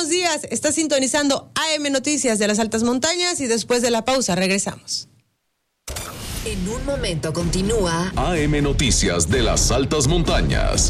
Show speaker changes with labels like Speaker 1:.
Speaker 1: buenos días. Está sintonizando AM Noticias de las Altas Montañas y después de la pausa regresamos.
Speaker 2: En un momento continúa
Speaker 3: AM Noticias de las Altas Montañas.